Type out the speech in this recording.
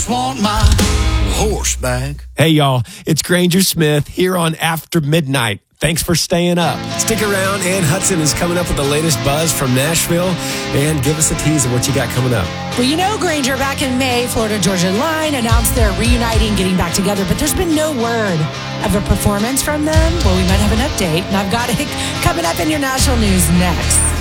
Want my horse back. Hey, y'all, it's Granger Smith here on After Midnight. Thanks for staying up. Stick around. Ann Hudson is coming up with the latest buzz from Nashville. And give us a tease of what you got coming up. Well, you know, Granger, back in May, Florida-Georgia Line announced they're reuniting, getting back together, but there's been no word of a performance from them. Well, we might have an update, and I've got it coming up in your national news next.